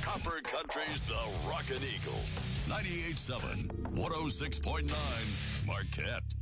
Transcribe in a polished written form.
Copper Country's The Rockin' Eagle. 98.7, 106.9, Marquette.